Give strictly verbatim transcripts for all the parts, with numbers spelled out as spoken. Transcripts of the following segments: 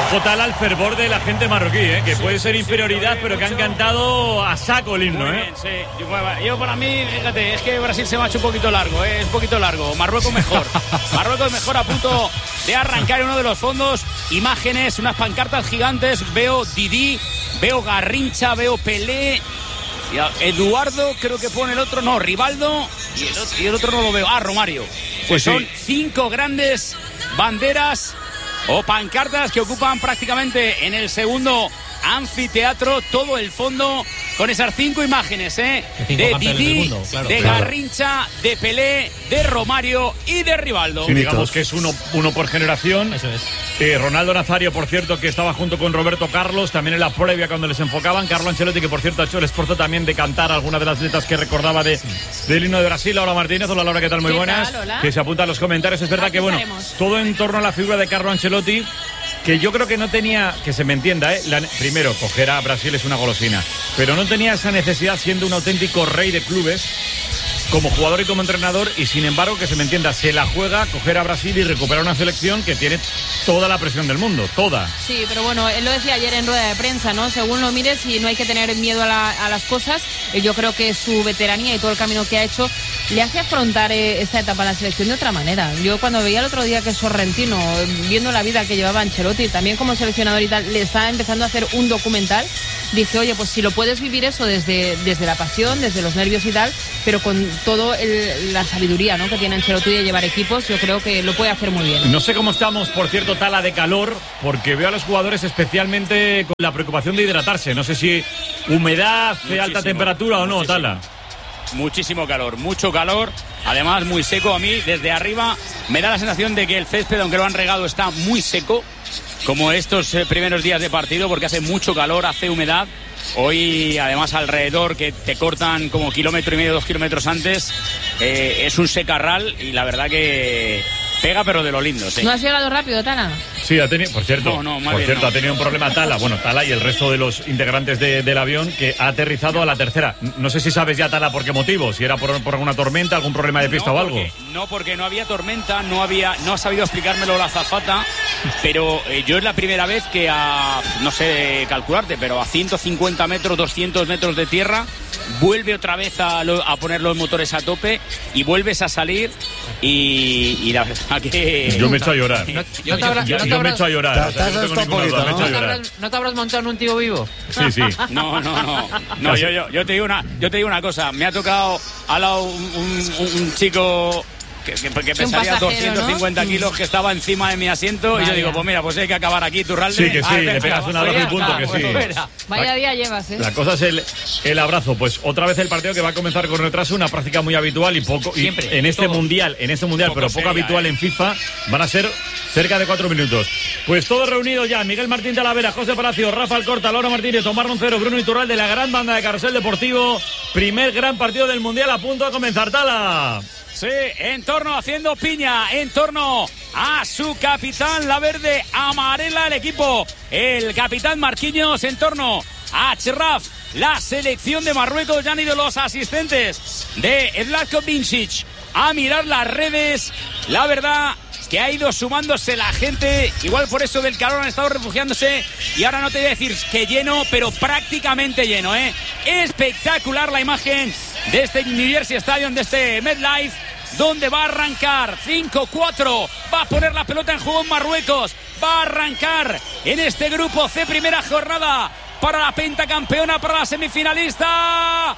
Ojo tal al fervor de la gente marroquí, ¿eh? Que sí, puede ser inferioridad, sí, pero que han cantado a saco el himno, ¿eh? Bien, sí. Yo, yo para mí, fíjate, es que Brasil se me ha hecho un poquito largo, ¿eh? Es un poquito largo. Marruecos mejor. Marruecos mejor, a punto de arrancar en uno de los fondos. Imágenes, unas pancartas gigantes. Veo Didi, veo Garrincha, veo Pelé. Eduardo, creo que pone el otro, no, Rivaldo. Y el otro, y el otro no lo veo. Ah, Romario. Pues sí, son sí. cinco grandes banderas o pancartas que ocupan prácticamente en el segundo anfiteatro todo el fondo, con esas cinco imágenes, ¿eh? De Didi, claro, de claro. Garrincha, de Pelé, de Romario y de Rivaldo. Sí, digamos que es uno, uno por generación. Eso es. Eh, Ronaldo Nazario, por cierto, que estaba junto con Roberto Carlos, también en la previa cuando les enfocaban. Carlo Ancelotti, que por cierto ha hecho el esfuerzo también de cantar algunas de las letras que recordaba de, sí. del himno de Brasil. Laura Martínez, hola Laura, ¿qué tal? Muy ¿Qué buenas. tal? Hola. Que se apunta a los comentarios. Es verdad Aquí que, bueno, estaremos. Todo en torno a la figura de Carlo Ancelotti, que yo creo que no tenía, que se me entienda, ¿eh? La, primero, coger a Brasil es una golosina, pero no tenía esa necesidad siendo un auténtico rey de clubes, como jugador y como entrenador, y sin embargo, que se me entienda, se la juega coger a Brasil y recuperar una selección que tiene toda la presión del mundo, toda. Sí, pero bueno, él lo decía ayer en rueda de prensa, ¿no? Según lo mires, y no hay que tener miedo a, la, a las cosas, yo creo que su veteranía y todo el camino que ha hecho le hace afrontar eh, esta etapa de la selección de otra manera. Yo cuando veía el otro día que Sorrentino, viendo la vida que llevaba Ancelotti, también como seleccionador y tal, le estaba empezando a hacer un documental, dije, oye, pues si lo puedes vivir eso desde, desde la pasión, desde los nervios y tal, pero con todo el, la sabiduría, ¿no?, que tiene Ancelotti de llevar equipos, yo creo que lo puede hacer muy bien. No sé cómo estamos, por cierto, Tala, de calor, porque veo a los jugadores especialmente con la preocupación de hidratarse. No sé si humedad, Muchísimo. alta temperatura o no, Muchísimo. Tala. Muchísimo calor, mucho calor, además muy seco. A mí desde arriba me da la sensación de que el césped, aunque lo han regado, está muy seco, como estos eh, primeros días de partido, porque hace mucho calor, hace humedad. Hoy además alrededor, que te cortan como kilómetro y medio, dos kilómetros antes, eh, es un secarral y la verdad que pega, pero de lo lindo, sí. ¿No has llegado rápido, Tala? Sí, ha tenido, por cierto, no, no, por bien, cierto no. ha tenido un problema Tala, bueno, Tala y el resto de los integrantes de, del avión, que ha aterrizado a la tercera. No sé si sabes ya, Tala, por qué motivo, si era por, por alguna tormenta, algún problema de pista no, o algo. Porque, no, porque no había tormenta, no había, no ha sabido explicármelo la azafata, pero eh, yo es la primera vez que a, no sé calcularte, pero a ciento cincuenta metros, doscientos metros de tierra, vuelve otra vez a, lo, a poner los motores a tope y vuelves a salir y, y la verdad que... Yo me echo a llorar. No, yo, no habrás, yo, no yo me habrás, echo a llorar. O sea, no, tengo ninguna duda, ¿no? ¿No, habrás, ¿No te habrás montado en un tío vivo? Sí, sí. No, no, no. no yo, yo, yo, te digo una, yo te digo una cosa. Me ha tocado al lado un, un, un chico... que, que, que sí, pesaría doscientos cincuenta ¿no? kilos, que estaba encima de mi asiento. Vaya. Y yo digo, pues mira, pues hay que acabar aquí, Turralde. Sí, que sí, ah, le pegas un abrazo y punto, que sí. Vaya día llevas, ¿eh? La cosa es el, el abrazo. Pues otra vez el partido que va a comenzar con retraso, una práctica muy habitual y poco... Siempre, y en este todo. mundial, en este mundial, poco pero poco seria, habitual eh. en FIFA, van a ser cerca de cuatro minutos. Pues todos reunidos ya, Miguel Martín Talavera, José Palacio, Rafa Alcorta, Laura Martínez, Tomás Roncero, Bruno Iturralde, de la gran banda de Carrusel Deportivo. Primer gran partido del mundial a punto de comenzar, Tala. Sí, en torno haciendo piña, en torno a su capitán, la verde amarela, el equipo, el capitán Marquinhos, en torno a Achraf, la selección de Marruecos. Ya han ido los asistentes de Zlatko Vincic a mirar las redes. La verdad que ha ido sumándose la gente, igual por eso del calor han estado refugiándose, y ahora no te voy a decir que lleno, pero prácticamente lleno, ¿eh? Espectacular la imagen de este New Jersey Stadium, de este MetLife, donde va a arrancar cinco cuatro, va a poner la pelota en juego en Marruecos, va a arrancar en este grupo C, primera jornada para la pentacampeona, para la semifinalista.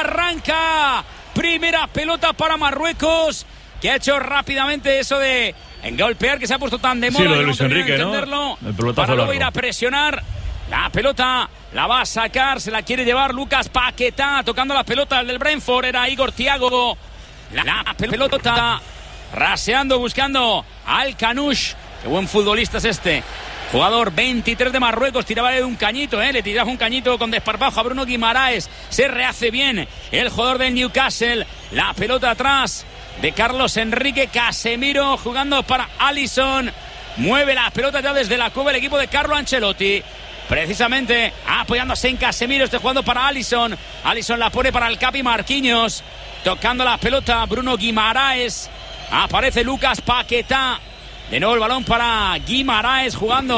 Arranca, primera pelota para Marruecos, que ha hecho rápidamente eso de en golpear, que se ha puesto tan de moda. Sí, lo de Luis Enrique, ¿no? El pelotazo para luego ir a presionar. La pelota la va a sacar, se la quiere llevar Lucas Paquetá, tocando la pelota. El del Brentford era Igor Thiago. La, la pelota raseando, buscando al Canush. Qué buen futbolista es este. Jugador veintitrés de Marruecos, tiraba de un cañito, ¿eh? Le tiraba un cañito con desparpajo a Bruno Guimaraes. Se rehace bien el jugador del Newcastle. La pelota atrás de Carlos Enrique, Casemiro jugando para Alisson. Mueve la pelota ya desde la cueva el equipo de Carlo Ancelotti. Precisamente apoyándose en Casemiro, este jugando para Alisson. Alisson la pone para el Capi Marquinhos. Tocando la pelota Bruno Guimaraes. Aparece Lucas Paquetá. De nuevo el balón para Guimaraes, jugando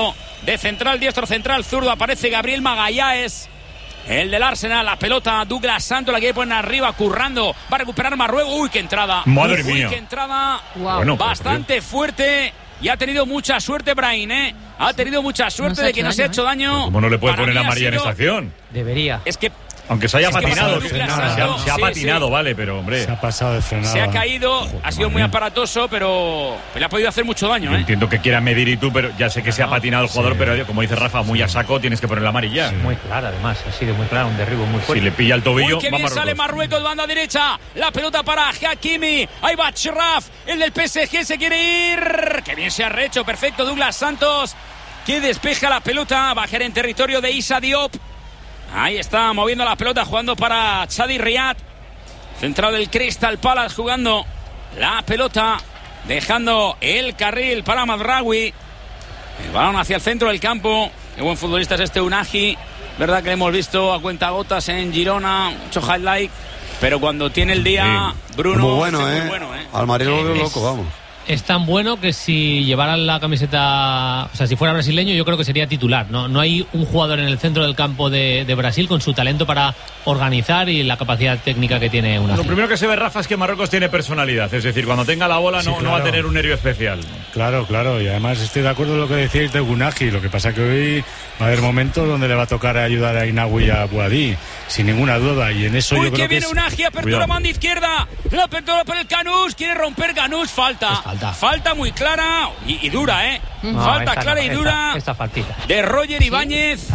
de central, diestro central, zurdo, aparece Gabriel Magallanes. El del Arsenal, la pelota, Douglas Santos la quiere poner arriba, currando, va a recuperar Marruecos. Uy, qué entrada. Madre Uy, mía. qué entrada. Wow. Bueno, Bastante fuerte. Y ha tenido mucha suerte Brahim, ¿eh? Ha tenido mucha suerte No de que no se ha hecho daño. ¿Cómo no le puede Para poner mí a ha María en sido- esta acción? Debería. Es que Aunque se haya Es que patinado. pasa Se, Douglas ha- Santos, se ha sí, patinado, sí. vale, pero hombre. Se ha pasado de frenada. se ha caído, Joder, ha sido madre muy mía. aparatoso, pero le ha podido hacer mucho daño, Yo ¿eh? entiendo que quiera medir y tú, pero ya sé que se ha No, patinado el jugador, sí. pero como dice Rafa, muy a saco, tienes que poner la amarilla. Muy clara, además. Ha sido muy clara, un derribo muy Si fuerte. le pilla el tobillo, Uy, qué va bien sale Marruecos. Marruecos, banda derecha. La pelota para Hakimi. Ahí va Achraf, el del P S G se quiere ir. Qué bien se ha rehecho, perfecto Douglas Santos, que despeja la pelota. Va a caer en territorio de Issa Diop. Ahí está, moviendo la pelota, jugando para Chadi Riyad. Central del Crystal Palace, jugando la pelota, dejando el carril para Mazraoui. El balón hacia el centro del campo. Qué buen futbolista es este Unagi. Verdad que le hemos visto a cuentagotas en Girona, mucho highlight. Pero cuando tiene el día, Bruno, Muy bueno, este es ¿eh? muy bueno, ¿eh? Al Madrid lo veo Es- loco, vamos. Es tan bueno que si llevaran la camiseta, o sea, si fuera brasileño, yo creo que sería titular. No, no hay un jugador en el centro del campo de, de Brasil con su talento para organizar y la capacidad técnica que tiene una. Lo primero que se ve, Rafa, es que Marruecos tiene personalidad. Es decir, cuando tenga la bola Sí, no, no va a claro. tener un nervio especial. Claro, claro, y además estoy de acuerdo en lo que decíais de Gunaji. Lo que pasa que hoy va a haber momentos donde le va a tocar ayudar a Inawi y a Boadí, sin ninguna duda, y en eso Uy, yo que creo que viene es... Unagi, apertura Cuidado. banda izquierda. La apertura por el Canús, quiere romper Canús, falta. Es falta. Falta muy clara y, y dura, ¿eh? No, falta esta clara no, y esta- dura. Esta, faltita. De Roger Ibáñez,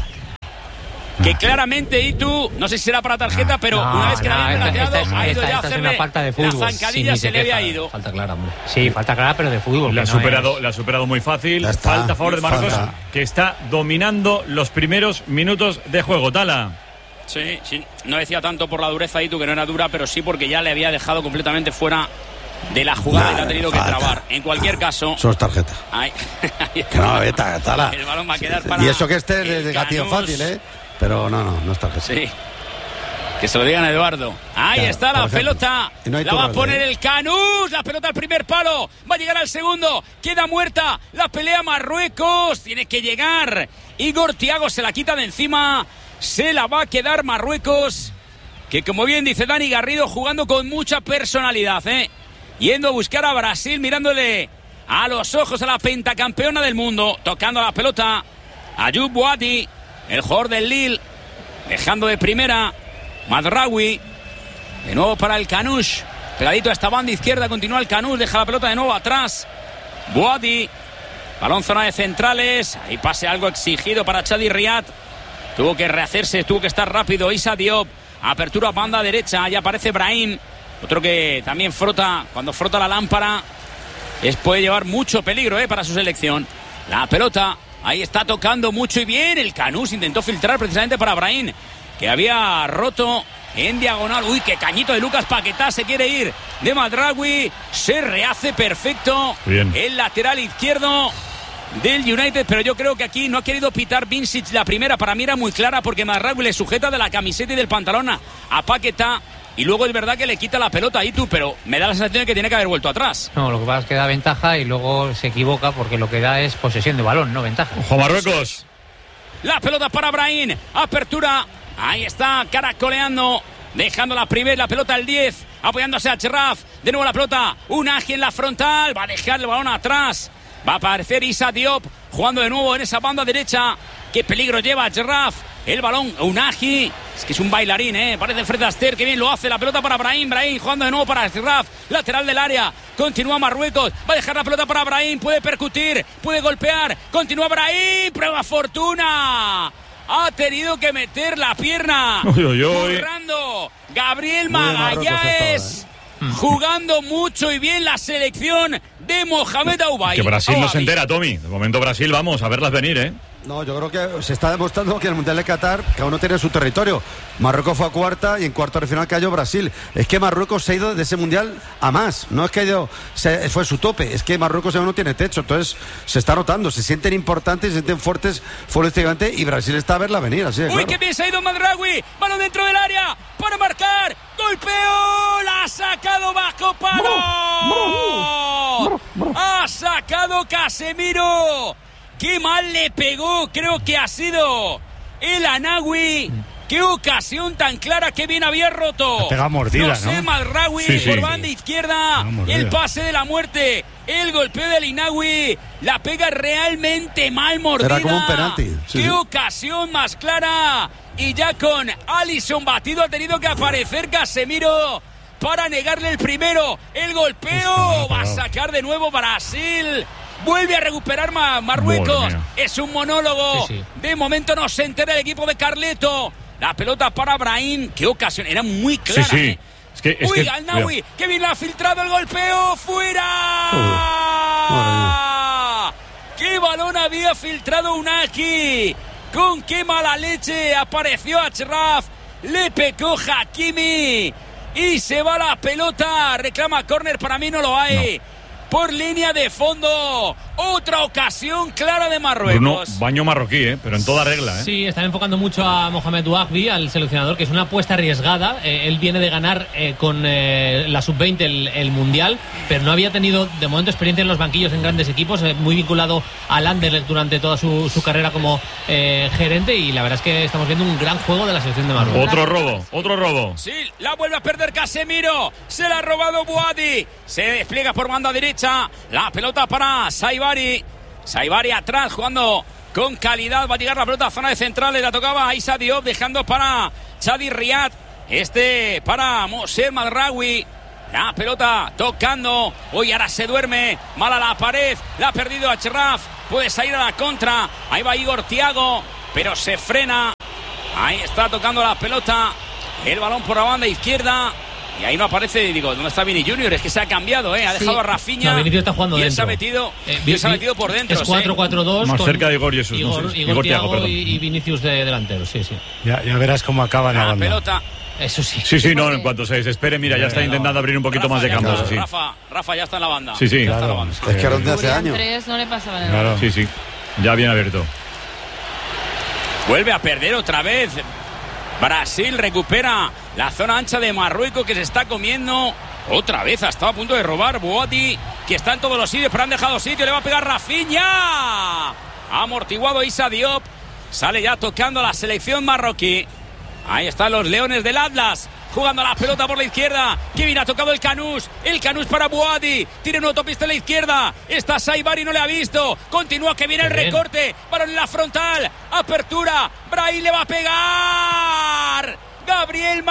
que claramente Itu, no sé si será para tarjeta, pero no, una vez que no, la habían esta- plateado, esta es- ha ido esta- ya a esta es hacerle una falta de la fútbol. zancadilla, ni se se le había queja. ido. Falta clara, hombre. Sí, falta clara, pero de fútbol. La ha que no superado, es- la ha superado muy fácil. Ya está. Falta a favor de Marruecos, Falta. que está dominando los primeros minutos de juego. Tala. Sí, sí, no decía tanto por la dureza Itu, que no era dura, pero sí porque ya le había dejado completamente fuera de la jugada Nah, y le ha tenido que falta. trabar. En cualquier caso, Eso es tarjeta. ahí, ahí Que no, vete, tala. el balón va a quedar para Y eso que este es el de gatillo Canús. fácil, ¿eh? Pero no, no, no es tarjeta. Sí. Que se lo digan a Eduardo. Ahí Claro, está la por ejemplo. pelota. Y no hay la va a turnos, poner ¿eh? el Canús. La pelota al primer palo. Va a llegar al segundo. Queda muerta. La pelea Marruecos. Tiene que llegar. Igor Thiago se la quita de encima. Se la va a quedar Marruecos. Que como bien dice Dani Garrido, jugando con mucha personalidad, ¿eh? Yendo a buscar a Brasil, mirándole a los ojos a la pentacampeona del mundo. Tocando la pelota. Ayub Boadi, el jugador del Lille. Dejando de primera Mazraoui. De nuevo para el Canús. Pegadito a esta banda izquierda. Continúa el Canús. Deja la pelota de nuevo atrás. Boadi. Balón zona de centrales. Ahí pase algo exigido para Chadi Riyad. Tuvo que rehacerse. Tuvo que estar rápido. Issa Diop. Apertura banda derecha. Ahí aparece Brahim. Otro que también frota. Cuando frota la lámpara. Es, puede llevar mucho peligro eh, para su selección. La pelota. Ahí está tocando mucho y bien. El Canús intentó filtrar precisamente para Brahim, que había roto en diagonal. Uy, qué cañito de Lucas Paquetá. Se quiere ir de Mazraoui. Se rehace perfecto. Bien. El lateral izquierdo del United, pero yo creo que aquí no ha querido pitar Vincic la primera. Para mí era muy clara porque Mazraoui le sujeta de la camiseta y del pantalón a, a Paquetá. Y luego es verdad que le quita la pelota a Itu, pero me da la sensación de que tiene que haber vuelto atrás. No, lo que pasa es que da ventaja y luego se equivoca porque lo que da es posesión de balón, no ventaja. Ojo, Marruecos. La pelota para Brahim. Apertura. Ahí está, caracoleando. Dejando la primera, la pelota al diez. Apoyándose a Achraf. De nuevo la pelota. Unagi en la frontal. Va a dejar el balón atrás. Va a aparecer Issa Diop. Jugando de nuevo en esa banda derecha. Qué peligro lleva Achraf. El balón, Unagi. Es que es un bailarín, ¿eh? Parece Fred Astaire. Que bien lo hace. La pelota para Brahim. Brahim jugando de nuevo para Achraf. Lateral del área. Continúa Marruecos. Va a dejar la pelota para Brahim. Puede percutir. Puede golpear. Continúa Brahim. Prueba fortuna. Ha tenido que meter la pierna. Uy, uy, uy. Currando. Gabriel Muy bien Marruecos Magallanes. esta hora, Jugando mucho y bien la selección de Mohamed Aoubaï. Que Brasil no se Aoubaï. entera, Tommy. De momento Brasil, vamos a verlas venir, ¿eh? No, yo creo que se está demostrando que el Mundial de Qatar cada uno tiene su territorio. Marruecos fue a cuarta y en cuarto de final cayó Brasil. Es que Marruecos se ha ido de ese Mundial a más. No es que ha ido, se, fue su tope. Es que Marruecos aún no tiene techo. Entonces se está notando. Se sienten importantes, se sienten fuertes futbolísticamente y Brasil está a verla venir. Así de Uy, claro. qué bien se ha ido Mazraoui. Balón dentro del área para marcar. Golpeo. La ha sacado bajo palo. Ha sacado Casemiro. Qué mal le pegó, creo que ha sido el Anawi. Qué ocasión tan clara, que bien había roto. Pega mordida, ¿no? José Mazraoui sí, sí, por sí. banda izquierda. El pase de la muerte. El golpeo del Inawi. La pega realmente mal mordida. Era como un penalti. Sí, Qué sí. ocasión más clara. Y ya con Alisson batido ha tenido que aparecer Casemiro para negarle el primero. El golpeo. Uf, Va a sacar de nuevo Brasil. Vuelve a recuperar Ma- Marruecos. Es un monólogo. Sí, sí. De momento no se entera el equipo de Carleto. La pelota para Brahim. Qué ocasión. Era muy clara. Sí, sí. ¿eh? Es que, es Uy, que, Al-Nawi. Que bien la ha filtrado el golpeo. ¡Fuera! Uh, ¡Qué balón había filtrado Unaki! Con qué mala leche apareció Achraf. Le pecó Hakimi. Y se va la pelota. Reclama córner. Para mí no lo hay. No. Por línea de fondo. Otra ocasión clara de Marruecos. Bruno, baño marroquí, ¿eh? Pero en toda regla, ¿eh? Sí, están enfocando mucho a Mohamed Ouagbi, al seleccionador, que es una apuesta arriesgada. Eh, él viene de ganar eh, con eh, la sub veinte el, el Mundial, pero no había tenido de momento experiencia en los banquillos en grandes equipos, eh, muy vinculado al Anderlecht durante toda su, su carrera como eh, gerente, y la verdad es que estamos viendo un gran juego de la selección de Marruecos. Otro robo, otro robo. Sí, la vuelve a perder Casemiro. Se la ha robado Boadi. Se despliega por banda derecha. La pelota para Saibari. Saibari atrás jugando con calidad. Va a llegar la pelota a zona de centrales. La tocaba a Issa Diop, dejando para Chadi Riyad. Este para Moshe Mazraoui. La pelota tocando. Hoy ahora se duerme. Mala la pared. La ha perdido Achraf. Puede salir a la contra. Ahí va Igor Thiago. Pero se frena. Ahí está tocando la pelota. El balón por la banda izquierda. Y ahí no aparece, digo, ¿dónde está Vini Junior? Es que se ha cambiado, ¿eh? Ha dejado Sí. a Rafinha. No, Vinicius está jugando y él dentro. se ha metido, Eh, y él se ha Vi- metido por dentro. Es cuatro cuatro dos. Más con cerca de Igor Jesús, no Igor, sé. Igor, Igor Thiago Thiago, perdón. y, y Vinicius de delanteros, sí, sí. Ya, ya verás cómo acaba en la La banda. pelota. Eso sí. Sí, sí, no, en cuanto se desespere, mira, ya está intentando abrir un poquito Rafa, más de ya campo. está, Sí, Rafa, Rafa ya está en la banda. sí, sí, Ya está en la Claro, banda. es que- Es que era de hace Julián años. tres no le pasaba nada. Claro. sí, sí, ya bien abierto. Vuelve a perder otra vez. Brasil recupera la zona ancha de Marruecos, que se está comiendo. Otra vez ha estado a punto de robar Boadi, que está en todos los sitios, pero han dejado sitio. Le va a pegar Rafinha. Ha amortiguado Issa Diop. Sale ya tocando la selección marroquí. Ahí están los Leones del Atlas, jugando la pelota por la izquierda. Que bien ha tocado el Canús. El Canús para Boadi. Tiene una autopista a la izquierda. Está Saibari, no le ha visto. Continúa, que viene el Bien. recorte. Balón en la frontal. Apertura. Brahim le va a pegar. Gabriel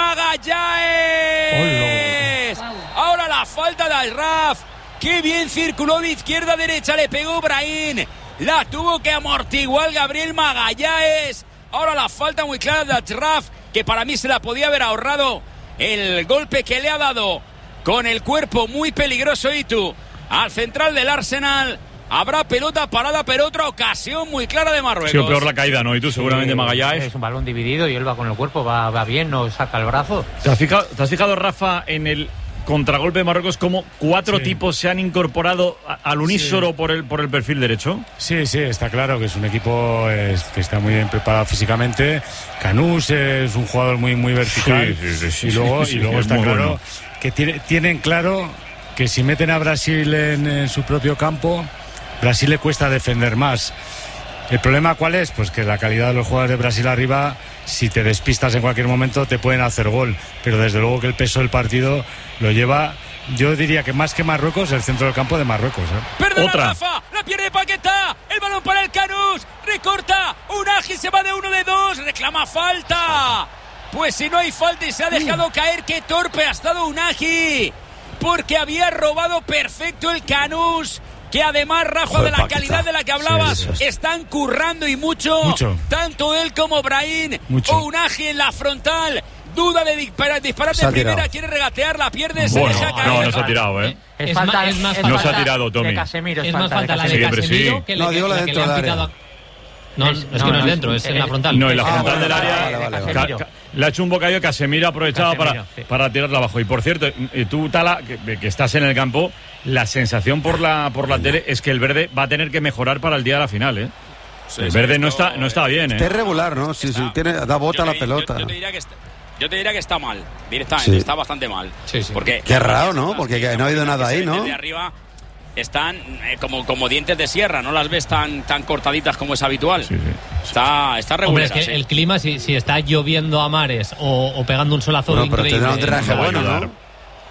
Magallanes. Ahora la falta de Al-Raf. Qué bien circuló de izquierda a derecha. Le pegó Brahim. La tuvo que amortiguar Gabriel Magallanes. Ahora la falta muy clara de Achraf, que para mí se la podía haber ahorrado el golpe que le ha dado con el cuerpo muy peligroso Itu al central del Arsenal. Habrá pelota parada, pero otra ocasión muy clara de Marruecos. Ha sido peor la caída, ¿no? Y tú seguramente Sí, Magallanes. Es un balón dividido y él va con el cuerpo, va, va bien, no saca el brazo. ¿Te has fijado, te has fijado, Rafa, en el contragolpe de Marruecos, cómo cuatro Sí. tipos se han incorporado a- al unísono Sí. por el por el perfil derecho? Sí, sí, está claro que es un equipo es- que está muy bien preparado físicamente. Canús es un jugador muy muy vertical. Sí, sí, sí, sí, y luego, sí, y luego es está muy claro bueno. que tiene- tienen claro que si meten a Brasil en, en su propio campo, Brasil le cuesta defender más. ¿El problema cuál es? Pues que la calidad de los jugadores de Brasil arriba, si te despistas en cualquier momento, te pueden hacer gol. Pero desde luego que el peso del partido lo lleva, yo diría que más que Marruecos, el centro del campo de Marruecos, ¿eh? Perdona Otra. Rafa, la pierde Paquetá, el balón para el Canús, recorta, Unagi se va de uno de dos, reclama falta. Pues si no hay falta y se ha dejado caer, qué torpe ha estado Unagi, porque había robado perfecto el Canús, que además, Rafa, Joder, de la Paquetá. calidad de la que hablabas, Sí, eso es. están currando y mucho, Mucho. tanto él como Brahim, Mucho. o Unagi en la frontal. Duda de disparar, disparar Se de ha primera, tirado. quiere regatear, la pierde, se Bueno, deja caer. no, no se ha tirado, ¿eh? Es, Es falta, ma- es más es falta- No se ha falta tirado, Tommy. de Casemiro, Es más falta falta la de Siempre sí. Casemiro que la No, que, digo la la que dentro le han del área. pitado a- No, Es- es, no, que no no, es es- dentro, es en la es- frontal. No, en la Ah, frontal vale, del vale, área vale, vale, vale. ca- ca- le ha hecho un bocadillo Casemiro, ha aprovechado Casemiro, para, sí. para tirarla abajo. Y por cierto, eh, tú, Tala, que, que estás en el campo, la sensación por la por la tele es que el verde va a tener que mejorar para el día de la final, ¿eh? Sí, el sí, verde no esto, está, no está bien, Está ¿eh? irregular, ¿no? Sí, sí, tiene, da bota a Yo la te- pelota. Yo, yo te diría que está, yo te diría que está mal, directamente, Sí. está bastante mal. Sí, sí. Porque Qué raro, ¿no? Porque que no ha habido nada ahí, ¿no? Desde arriba, están eh, como, como dientes de sierra, no las ves tan, tan cortaditas como es habitual. Sí, sí. Está, está regular. Hombre, es que sí. El clima, si, si está lloviendo a mares o, o pegando un solazo bueno, increíble. Pero tendrá un traje bueno, ¿no?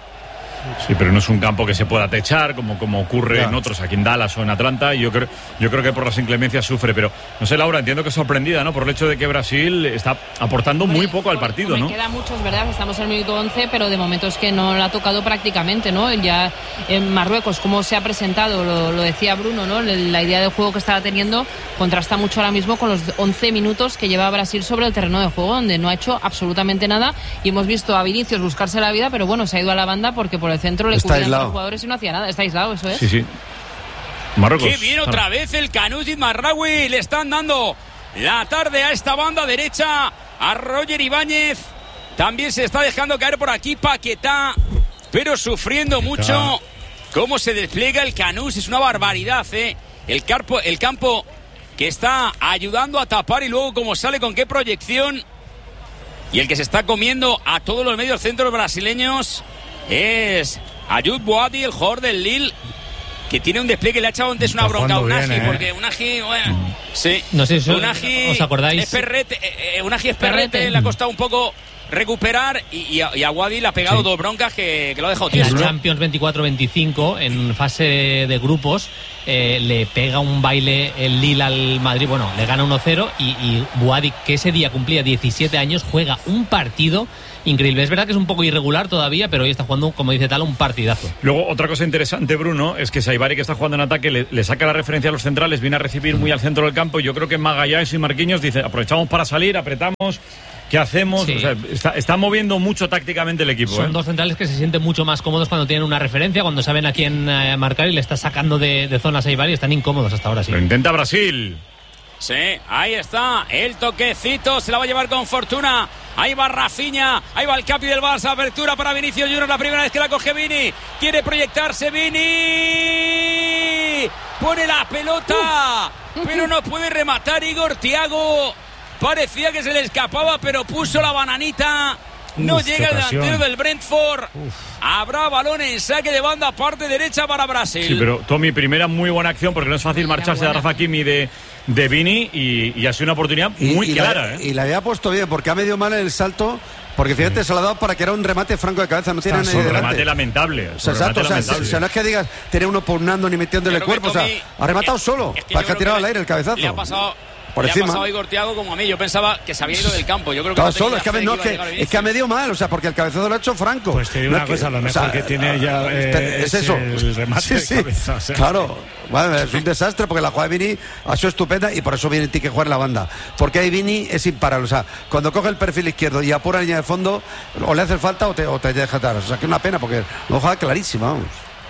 Sí, pero no es un campo que se pueda techar como, como ocurre ya. en otros, aquí en Dallas o en Atlanta. Y yo creo, yo creo que por las inclemencias sufre. Pero no sé, Laura, entiendo que es sorprendida, ¿no? Por el hecho de que Brasil está aportando muy poco al partido, ¿no? Me queda mucho, es verdad, estamos en el minuto once, pero de momento es que no la ha tocado prácticamente, ¿no? Ya en Marruecos, cómo se ha presentado, lo, lo decía Bruno, ¿no? La idea de juego que estaba teniendo contrasta mucho ahora mismo con los once minutos que lleva Brasil sobre el terreno de juego, donde no ha hecho absolutamente nada. Y hemos visto a Vinicius buscarse la vida, pero bueno, se ha ido a la banda porque por el centro le cubrían a los jugadores y no hacía nada. Está aislado, eso es. Sí, sí. Marruecos. Qué bien otra vez el Canut Marraoui. Le están dando la tarde a esta banda derecha a Roger Ibáñez. También se está dejando caer por aquí Paquetá, pero sufriendo mucho. Cómo se despliega el Canut, es una barbaridad, ¿eh? El campo, el campo que está ayudando a tapar y luego cómo sale, con qué proyección. Y el que se está comiendo a todos los medios centros brasileños es Ayud Boadi, el jugador del Lille, que tiene un despliegue. Le ha echado antes una bronca a Unagi, bien, ¿eh? Porque Unagi, bueno, mm. sí, no sé si Unagi, os acordáis. Es perrete, eh, Unagi es perrete, perrete, le ha costado un poco recuperar y, y, a, y a Wadi le ha pegado sí. dos broncas que, que lo ha dejado tieso. En la Champions veinticuatro veinticinco, en fase de grupos, eh, le pega un baile el Lille al Madrid, bueno, le gana uno cero y, y Wadi, que ese día cumplía diecisiete años, juega un partido increíble. Es verdad que es un poco irregular todavía, pero hoy está jugando, como dice Tala, un partidazo. Luego, otra cosa interesante, Bruno, es que Saibari, que está jugando en ataque, le, le saca la referencia a los centrales, viene a recibir muy al centro del campo, y yo creo que Magallanes y Marquinhos dice, aprovechamos para salir, apretamos, ¿qué hacemos? Sí. O sea, está, está moviendo mucho tácticamente el equipo. Son ¿eh? dos centrales que se sienten mucho más cómodos cuando tienen una referencia, cuando saben a quién eh, marcar, y le está sacando de, de zonas a Saibari, están incómodos hasta ahora, sí. Lo intenta Brasil. Sí, ahí está, el toquecito, se la va a llevar con fortuna. Ahí va Rafinha, ahí va el capi del Barça, apertura para Vinicius Junior, la primera vez que la coge Vini, quiere proyectarse Vini, pone la pelota, uh. pero no puede rematar Igor Thiago, parecía que se le escapaba, pero puso la bananita. No Uf, llega el delantero del Brentford. Uf. Habrá balón en saque de banda, parte derecha para Brasil. Sí, pero Tommy, primera muy buena acción, porque no es fácil marcharse de Rafa Kimi de, de Vini, y, y ha sido una oportunidad muy y, y clara. La, ¿eh? Y la había puesto bien, porque ha medio mal en el salto. Porque fíjate, sí. se lo ha dado para que era un remate franco de cabeza, no tiene nadie delante. Un remate lamentable. O sea, exacto, remate o sea, o sea, no es que digas, tiene uno pugnando ni metiéndole el cuerpo, Tommy, o sea, ha rematado es, solo, es que para que ha tirado al aire el cabezazo. Le ha pasado... Por le encima. ha pasado a Igor Thiago como a mí. Yo pensaba que se había ido del campo. Yo creo que no, no solo, es que, no, que, es que ha medio mal, o sea, porque el cabezazo lo ha hecho Franco. Pues te digo no una cosa, que, lo mejor o sea, que tiene ya eh, es, es eso. El remate sí, sí. de cabeza. O sea, claro, bueno, es un desastre porque la jugada de Vini ha sido estupenda y por eso Vini tiene que jugar la banda. Porque ahí Vini es imparable. O sea, cuando coge el perfil izquierdo y apura la línea de fondo, o le hace falta o te, o te deja atrás. O sea, que es una pena porque la jugada clarísima, vamos.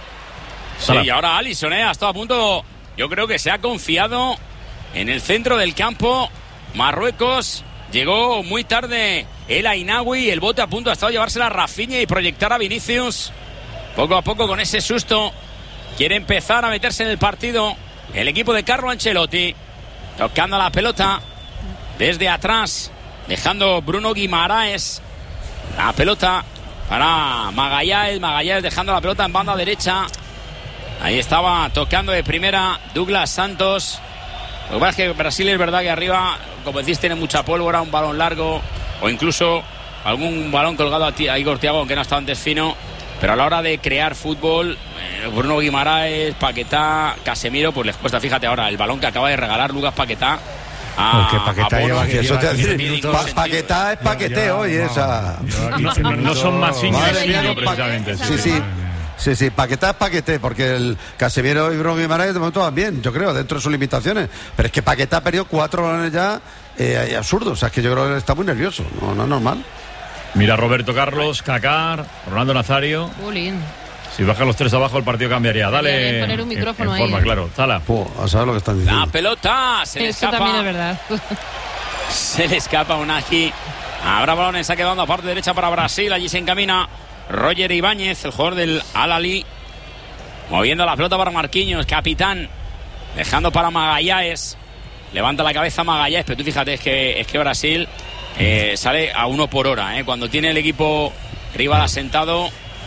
Sí, y ahora Alisson, ¿eh? Ha estado a punto. Yo creo que se ha confiado en el centro del campo. Marruecos, llegó muy tarde el Ainaoui, el bote a punto ha estado de llevársela a Rafinha y proyectar a Vinicius. Poco a poco, con ese susto, quiere empezar a meterse en el partido el equipo de Carlo Ancelotti, tocando la pelota desde atrás, dejando Bruno Guimaraes la pelota para Magallanes, Magallanes dejando la pelota en banda derecha. Ahí estaba tocando de primera Douglas Santos. Lo que pasa es que Brasil es verdad que arriba, como decís, tiene mucha pólvora, un balón largo o incluso algún balón colgado a, ti, a Igor Thiago, aunque no ha estado antes fino. Pero a la hora de crear fútbol, eh, Bruno Guimaraes, Paquetá, Casemiro, pues les cuesta. Fíjate ahora, el balón que acaba de regalar Lucas Paquetá a, Porque Paquetá a lleva, que lleva te quince minutos. Pa, Paquetá es paqueteo hoy, no, esa. No, no, no son más ingresos, precisamente. Sí, sí. Sí, sí, Paquetá es paquete, porque el Casemiro y Bruno Guimaraes de momento van bien, yo creo, dentro de sus limitaciones. Pero es que Paquetá ha perdido cuatro balones ya eh, absurdos. O sea, es que yo creo que está muy nervioso, no, no es normal. Mira, Roberto Carlos, Kaká, Ronaldo Nazario. Ulín. Si bajan los tres abajo, el partido cambiaría. Dale. Poner un micrófono en, en forma, ahí. claro. Tala. Puh, a saber lo que están diciendo. La pelota se le Eso escapa. también es verdad. Se le escapa Unagi. Habrá balón en saque de banda, parte derecha para Brasil. Allí se encamina Roger Ibáñez, el jugador del Al-Ahly, moviendo la pelota para Marquinhos, capitán, dejando para Magallanes. Levanta la cabeza Magallanes, pero tú fíjate, es que, es que Brasil eh, sale a uno por hora, ¿eh? Cuando tiene el equipo rival asentado,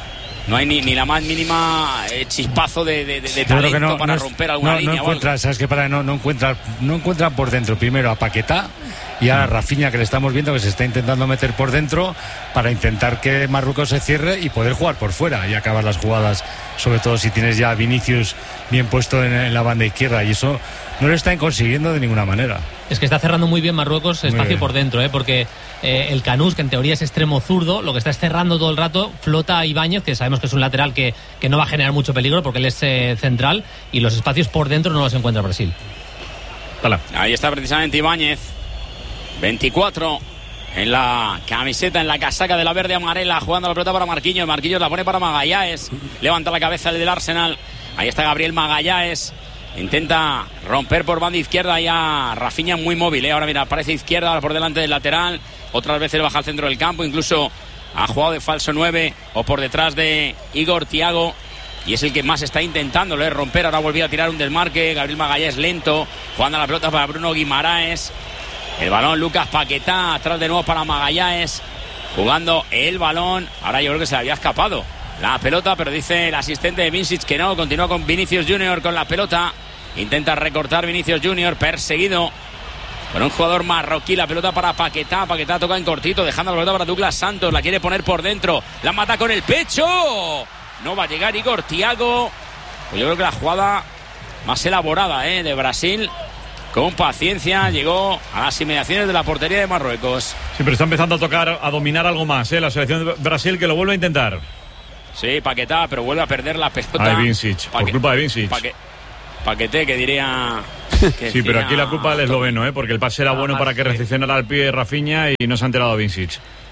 No hay ni, ni la más mínima eh, chispazo de, de, de talento no, para no romper alguna no, línea. No encuentran, ¿sabes qué? Para, no, no, encuentran, no encuentran por dentro primero a Paquetá y a Rafinha, que le estamos viendo que se está intentando meter por dentro para intentar que Marruecos se cierre y poder jugar por fuera y acabar las jugadas, sobre todo si tienes ya a Vinicius bien puesto en, en la banda izquierda, y eso no lo están consiguiendo de ninguna manera. Es que está cerrando muy bien Marruecos espacio bien por dentro, ¿eh? Porque eh, el Canús, que en teoría es extremo zurdo, lo que está es cerrando todo el rato, flota a Ibáñez, que sabemos que es un lateral que, que no va a generar mucho peligro porque él es eh, central, y los espacios por dentro no los encuentra Brasil. Hola. Ahí está precisamente Ibáñez, veinticuatro en la camiseta, en la casaca de la verde amarela, jugando la pelota para Marquinhos. Marquinhos la pone para Magallanes, levanta la cabeza el del Arsenal. Ahí está Gabriel Magallanes, intenta romper por banda izquierda, y a Rafinha muy móvil, ¿eh? Ahora mira, aparece izquierda, ahora por delante del lateral, otras veces baja al centro del campo, incluso ha jugado de falso nueve o por detrás de Igor Thiago, y es el que más está intentándolo, ¿eh? Romper. Ahora volvió a tirar un desmarque, Gabriel Magallanes lento, jugando la pelota para Bruno Guimaraes. El balón, Lucas Paquetá, atrás de nuevo para Magallanes, jugando el balón. Ahora yo creo que se le había escapado la pelota, pero dice el asistente de Vincic que no. Continúa con Vinicius Junior con la pelota, intenta recortar Vinicius Junior, perseguido con un jugador marroquí. La pelota para Paquetá, Paquetá toca en cortito, dejando la pelota para Douglas Santos, la quiere poner por dentro, la mata con el pecho, no va a llegar Igor Thiago. Pues yo creo que la jugada más elaborada, ¿eh? de Brasil, con paciencia, llegó a las inmediaciones de la portería de Marruecos. Sí, pero está empezando a tocar, a dominar algo más, ¿eh? La selección de Brasil, que lo vuelve a intentar. Sí, Paquetá, pero vuelve a perder la pelota. Ay, Vincic, por culpa de Vincic. Paque, Paqueté, que diría... Que sí, pero aquí la culpa del esloveno, ¿eh? Porque el pase era bueno para que recepcionara al pie Rafinha y no se ha enterado Vincic.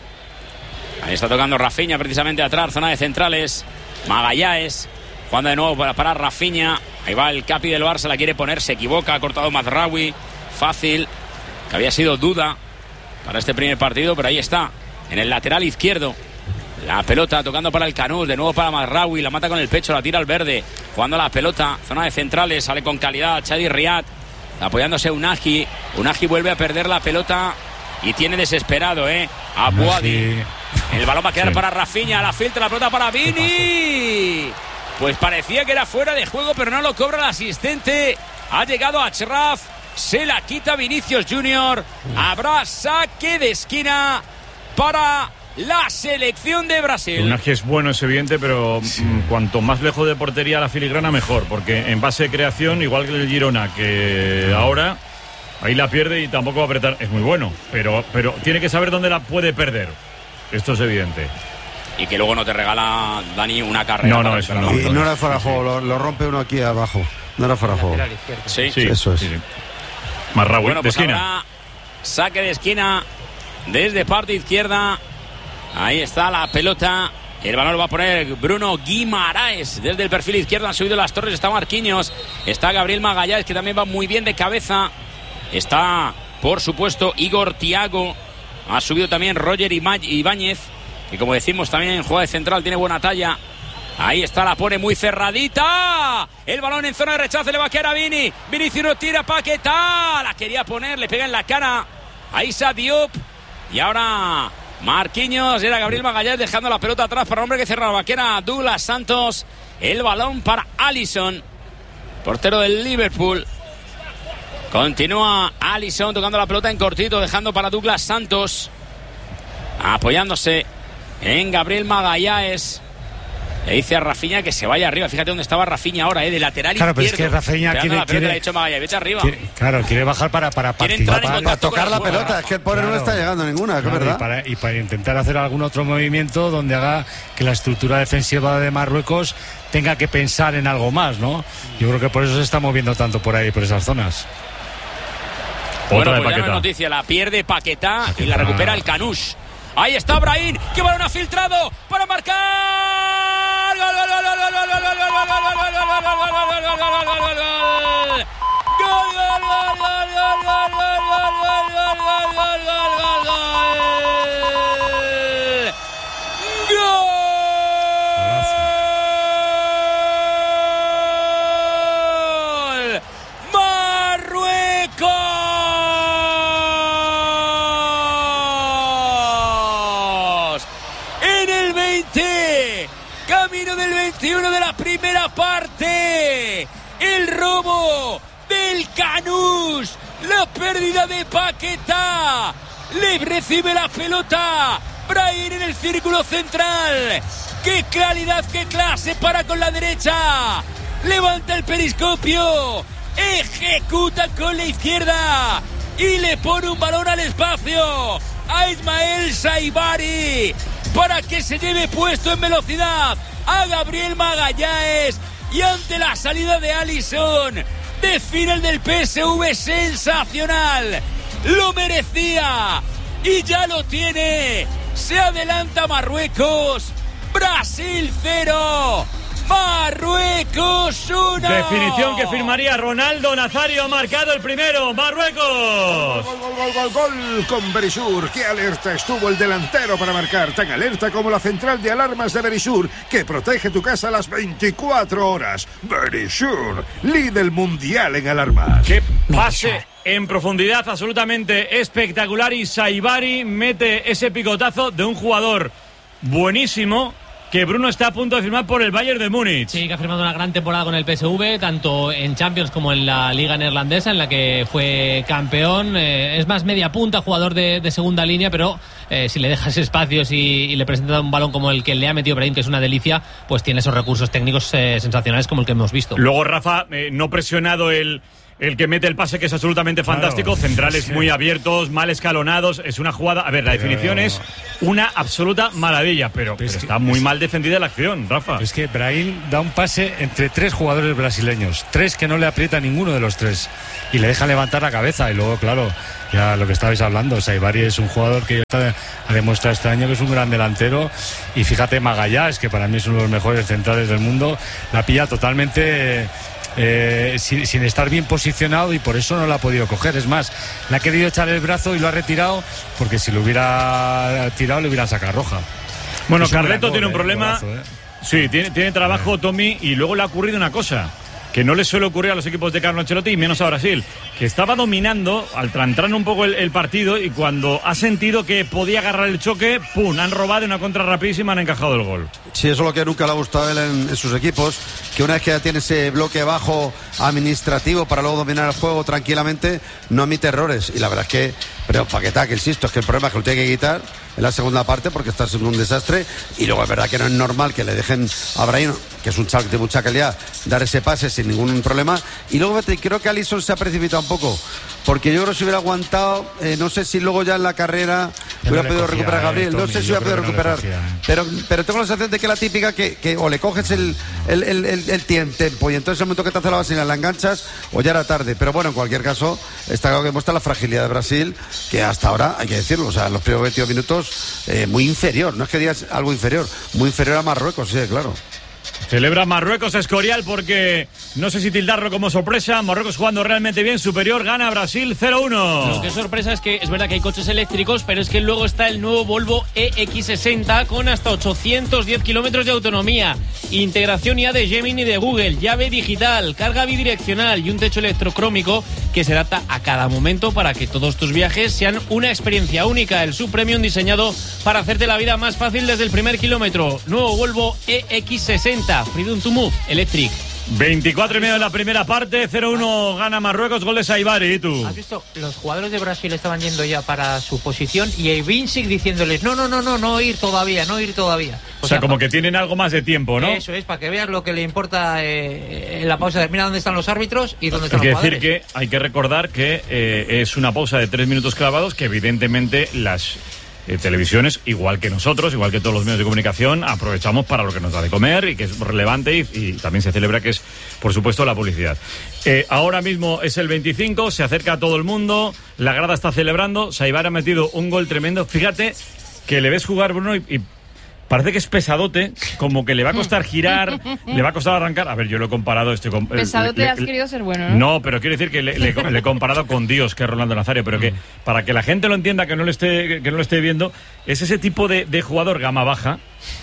Ahí está tocando Rafinha precisamente atrás, zona de centrales. Magallanes, jugando de nuevo para, para Rafinha. Ahí va el capi del Barça, la quiere poner, se equivoca, ha cortado Mazraoui, fácil, que había sido duda para este primer partido, pero ahí está, en el lateral izquierdo. La pelota tocando para el Canús, de nuevo para Mazraoui, la mata con el pecho, la tira al verde, jugando la pelota, zona de centrales, sale con calidad Chadi Riad, apoyándose Unagi. Unagi vuelve a perder la pelota y tiene desesperado, ¿eh? a Boadi. El balón va a quedar sí. para Rafinha, la filtra, la pelota para Vini. Pues parecía que era fuera de juego, pero no lo cobra el asistente. Ha llegado a Achraf, se la quita Vinicius Junior. Habrá saque de esquina para la selección de Brasil. Unagi es bueno, es evidente, pero sí. cuanto más lejos de portería la filigrana, mejor. Porque en base de creación, igual que el Girona, que ahora ahí la pierde y tampoco va a apretar. Es muy bueno, pero, pero tiene que saber dónde la puede perder. Esto es evidente. Y que luego no te regala, Dani, una carrera. No, no, eso no. Y no era fuera de juego, lo, lo rompe uno aquí abajo. No era fuera de juego. Sí, sí, eso es. Sí, sí. Marraoui, bueno, pues de esquina. Habrá saque de esquina desde parte izquierda. Ahí está la pelota. El balón lo va a poner Bruno Guimaraes. Desde el perfil izquierdo han subido las torres. Está Marquinhos. Está Gabriel Magallanes, que también va muy bien de cabeza. Está, por supuesto, Igor Thiago. Ha subido también Roger Ibáñez, que como decimos también juega de central, tiene buena talla. Ahí está, la pone muy cerradita. El balón en zona de rechazo, le va a quedar a Vini. Vinicius no tira, Paquetá. La quería poner, le pega en la cara a Issa Diop. Y ahora Marquinhos, era Gabriel Magallanes dejando la pelota atrás para el hombre que cerraba, que era Douglas Santos. El balón para Alisson, portero del Liverpool. Continúa Alisson tocando la pelota en cortito, dejando para Douglas Santos, apoyándose en Gabriel Magallanes. Le dice a Rafinha que se vaya arriba. Fíjate dónde estaba Rafinha ahora, ¿eh? De lateral claro, izquierdo. Pero es que Rafinha quiere, la pelota, quiere, le ha dicho Magallanes, vete arriba. Quiere, claro, quiere bajar para, para participar. Para, para tocar la pelota. Rafa. Es que el pobre claro, no está llegando ninguna, claro, es verdad. Y para, y para intentar hacer algún otro movimiento donde haga que la estructura defensiva de Marruecos tenga que pensar en algo más, ¿no? Yo creo que por eso se está moviendo tanto por ahí, por esas zonas. Bueno, pues ya no es noticia, la pierde Paquetá y la recupera el Canús. Ahí está Brahim, que balón ha filtrado para marcar. Gol, gol, gol, gol, gol, gol, gol, gol, gol, gol, gol, gol, gol, veintiuno de la primera parte. El robo del Canús. La pérdida de Paquetá. Le recibe la pelota Brahim en el círculo central. ¡Qué claridad, qué clase! Para con la derecha. Levanta el periscopio. Ejecuta con la izquierda. Y le pone un balón al espacio a Ismael Saibari para que se lleve puesto en velocidad a Gabriel Magallanes. Y ante la salida de Alisson, define el del P S V, sensacional. Lo merecía y ya lo tiene. Se adelanta Marruecos. Brasil cero. Marruecos uno. Definición que firmaría Ronaldo Nazario. Ha marcado el primero. Marruecos. Gol, gol, gol, gol, gol con Berisur. Qué alerta estuvo el delantero para marcar. Tan alerta como la central de alarmas de Berisur, que protege tu casa a las veinticuatro horas. Berisur, líder mundial en alarmas. Qué pase en profundidad absolutamente espectacular. Y Saibari mete ese picotazo de un jugador buenísimo, que Bruno está a punto de firmar por el Bayern de Múnich. Sí, que ha firmado una gran temporada con el P S V, tanto en Champions como en la Liga Neerlandesa, en la que fue campeón. Eh, es más media punta, jugador de, de segunda línea, pero eh, si le dejas espacios y, y le presentas un balón como el que le ha metido Brahim, que es una delicia, pues tiene esos recursos técnicos eh, sensacionales como el que hemos visto. Luego, Rafa, eh, no presionado el... El que mete el pase, que es absolutamente fantástico. Claro, centrales sí. muy abiertos, mal escalonados. Es una jugada... A ver, la definición pero... es una absoluta maravilla, pero, pero está muy es... mal defendida la acción, Rafa. Es que Brahim da un pase entre tres jugadores brasileños. Tres que no le aprieta ninguno de los tres. Y le dejan levantar la cabeza. Y luego, claro, ya lo que estabais hablando, Saibari es un jugador que ha demostrado este año que es un gran delantero. Y fíjate, Magallanes, que para mí es uno de los mejores centrales del mundo, la pilla totalmente... Eh, sin, sin estar bien posicionado, y por eso no la ha podido coger. Es más, le ha querido echar el brazo y lo ha retirado, porque si lo hubiera tirado le hubieran sacado roja. Bueno, Carleto tiene un problema. Golazo, ¿eh? Sí, tiene, tiene trabajo, Tommy, y luego le ha ocurrido una cosa que no le suele ocurrir a los equipos de Carlo Ancelotti, y menos a Brasil, que estaba dominando al trantrar un poco el, el partido, y cuando ha sentido que podía agarrar el choque, ¡pum!, han robado una contra rapidísima, han encajado el gol. Sí, eso es lo que nunca le ha gustado a él en, en sus equipos, que una vez que ya tiene ese bloque bajo administrativo para luego dominar el juego tranquilamente, no admite errores. Y la verdad es que, pero Paquetá, que insisto, es que el problema es que lo tiene que quitar en la segunda parte, porque está siendo un desastre. Y luego es verdad que no es normal que le dejen a Brahim, que es un chaval de mucha calidad, dar ese pase sin ningún problema. Y luego creo que Alisson se ha precipitado un poco, porque yo creo que si hubiera aguantado, eh, no sé si luego ya en la carrera pero hubiera podido recuperar a Gabriel, eh, Tommy, no sé si hubiera podido recuperar, no pero, pero tengo la sensación de que la típica que, que o le coges el, el, el, el, el tiempo, y entonces el momento que te hace la vaselina la enganchas, o ya era tarde. Pero bueno, en cualquier caso, está claro que muestra la fragilidad de Brasil, que hasta ahora, hay que decirlo, o sea, en los primeros veintidós minutos, eh, muy inferior, no es que digas algo inferior, muy inferior a Marruecos, sí, claro. Celebra Marruecos Escorial, porque no sé si tildarlo como sorpresa. Marruecos jugando realmente bien, superior, gana Brasil cero uno. Lo que es sorpresa es que es verdad que hay coches eléctricos, pero es que luego está el nuevo Volvo E X sesenta con hasta ochocientos diez kilómetros de autonomía, integración I A de Gemini de Google, llave digital, carga bidireccional y un techo electrocrómico que se adapta a cada momento para que todos tus viajes sean una experiencia única. El subpremium diseñado para hacerte la vida más fácil desde el primer kilómetro. Nuevo Volvo E X sesenta, Freedom to Move Electric. veinticuatro y medio de la primera parte, cero uno gana Marruecos, gol de Saibari. ¿Y tú? ¿Has visto? Los jugadores de Brasil estaban yendo ya para su posición y el Vincic diciéndoles no, no, no, no, no ir todavía, no ir todavía. O, o sea, sea, como que tienen algo más de tiempo, ¿no? Eso es, para que veas lo que le importa eh, en la pausa. Mira dónde están los árbitros y dónde están hay los jugadores. Hay que decir que hay que recordar que eh, es una pausa de tres minutos clavados, que evidentemente las... Eh, televisiones, igual que nosotros, igual que todos los medios de comunicación, aprovechamos para lo que nos da de comer y que es relevante, y, y también se celebra, que es, por supuesto, la publicidad. Eh, ahora mismo es el veinticinco, se acerca a todo el mundo, la grada está celebrando, Saibari ha metido un gol tremendo. Fíjate que le ves jugar, Bruno, y, y parece que es pesadote, como que le va a costar girar, le va a costar arrancar. A ver, yo lo he comparado... Este, pesadote, le, has le, querido ser bueno, ¿no? No, pero quiero decir que le, le, le he comparado con Dios, que es Rolando Nazario, pero que para que la gente lo entienda, que no lo esté, que no lo esté viendo, es ese tipo de, de jugador gama baja,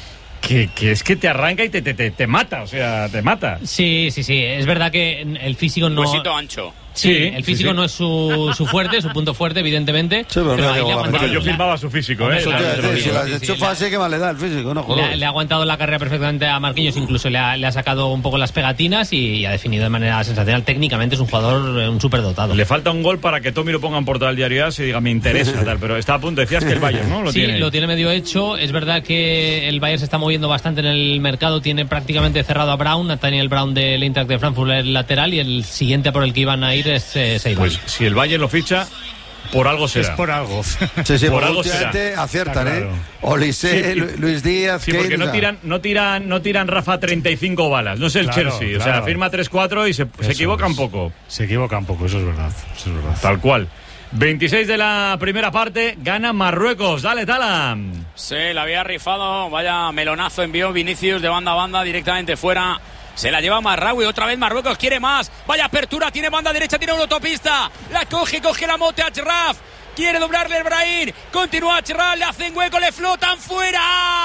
Que, que es que te arranca y te, te, te, te mata, o sea, te mata. Sí, sí, sí, es verdad que el físico no... Huesito ancho. Sí, el físico sí, sí. no es su, su fuerte, su punto fuerte, evidentemente. Sí, pero pero ahí le ha bueno, yo firmaba su físico, ¿eh? Eso te decir, si la enchufa así, que más le da el físico, ¿no? Le, le ha aguantado la carrera perfectamente a Marquinhos, incluso le ha, le ha sacado un poco las pegatinas y, y ha definido de manera sensacional. Técnicamente es un jugador, un superdotado. Le falta un gol para que Tommy lo ponga en portada del Diario A S y diga, me interesa, tal, pero está a punto. Decías que el Bayern, ¿no? Lo sí, tiene. lo tiene medio hecho. Es verdad que el Bayern se está moviendo bastante en el mercado, tiene prácticamente cerrado a Braun, a Daniel Braun del Eintracht de Frankfurt, el lateral, y el siguiente por el que iban a ir es eh, Seibal. Pues si el Bayern lo ficha, por algo será. Es por algo. Sí, sí, por algo será. Aciertan, claro. ¿eh? Olise, sí, Luis Díaz, sí, porque no tiran, no tiran, no tiran Rafa treinta y cinco balas. No es el claro, Chelsea, claro. O sea, firma tres cuatro y se, se equivoca es. un poco. Se equivoca un poco, eso es verdad. Eso es verdad. Tal cual. veintiséis de la primera parte, gana Marruecos. Dale, Tala. Se la había rifado, vaya melonazo envió Vinicius de banda a banda directamente fuera. Se la lleva Marraoui, otra vez Marruecos quiere más. Vaya apertura, tiene banda derecha, tiene una autopista. La coge, coge la mote a Achraf. Quiere doblarle el Brahim. Continúa Achraf, le hacen hueco, le flotan fuera.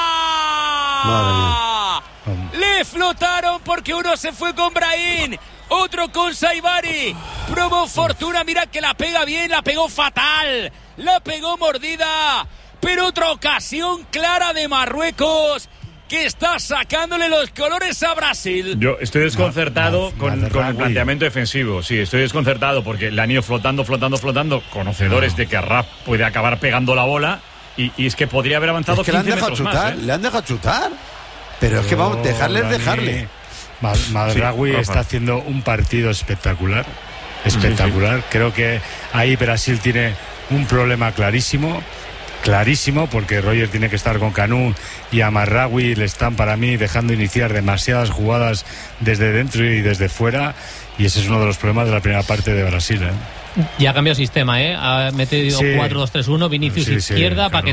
Le flotaron porque uno se fue con Brahim, otro con Saibari. Probó fortuna, mira que la pega bien, la pegó fatal. La pegó mordida. Pero otra ocasión clara de Marruecos, que está sacándole los colores a Brasil. Yo estoy desconcertado no, no, con, con el planteamiento defensivo. Sí, estoy desconcertado porque le han ido flotando, flotando, flotando. Conocedores no. de que Raf puede acabar pegando la bola. Y, y es que podría haber avanzado es que quince metros chutar, más. ¿eh? Le han dejado chutar. Pero es que vamos, dejarles, dejarle. Marraoui sí, está haciendo un partido espectacular. Espectacular. Sí, sí. Creo que ahí Brasil tiene un problema clarísimo. Clarísimo, porque Roger tiene que estar con Canú y a Marraoui le están, para mí, dejando iniciar demasiadas jugadas desde dentro y desde fuera, y ese es uno de los problemas de la primera parte de Brasil, ¿eh? Ya ha cambiado sistema, ¿eh? Ha metido sí. cuatro dos tres uno, Vinicius sí, izquierda, sí, claro.